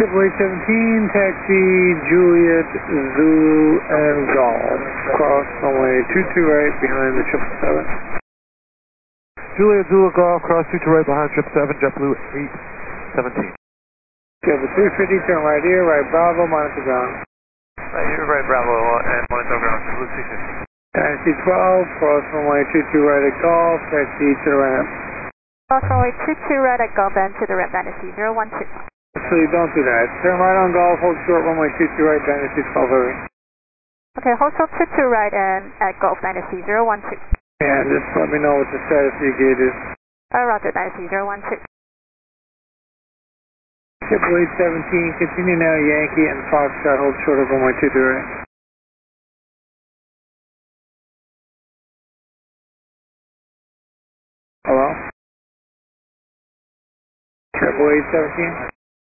Triple 817, taxi Juliet, Zulu, and Golf. Cross runway 22 right behind the 777. Juliet, Zulu, Golf, cross 22 right behind 777, JetBlue 817. You have a 350, turn right here, right Bravo, monitor ground. Right here, right Bravo, and monitor ground, Blue 350. Taxi 12, cross runway 22 right at Golf, taxi to the ramp. Cross runway 22 right at Golf and to the ramp, Dynasty 012. Actually, don't do that. Turn right on Golf, hold short, runway 22 right, Dynasty 12 heavy. Okay, hold short 22 right and at Golf, Dynasty 012. Yeah, just let me know what the status of your gate is. Roger, Dynasty 012. Triple 817, continue now Yankee and Foxtrot, hold short of runway 22 right. Hello? Triple 817?